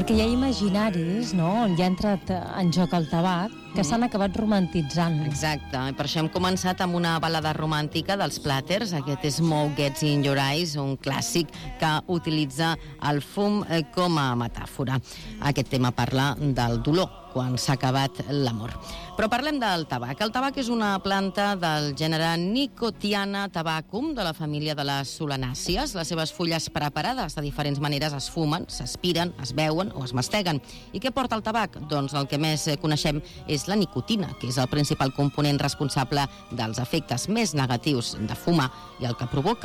Perquè hi ha imaginaris, no?, on hi ha entrat en joc el tabac, que s'han acabat romantitzant. Exacte, i per això hem començat amb una balada romàntica dels Platters. Aquest és Smoke Gets in Your Eyes, un clàssic que utilitza el fum com a metàfora. Aquest tema parla del dolor quan s'ha acabat l'amor. Però parlem del tabac. El tabac és una planta del gènere Nicotiana tabacum, de la família de les solanàcies. Les seves fulles preparades de diferents maneres es fumen, s'aspiren, es beuen o es masteguen. I què porta el tabac? Doncs el que més coneixem és la nicotina, que és el principal component responsable dels efectes més negatius de fumar i el que provoca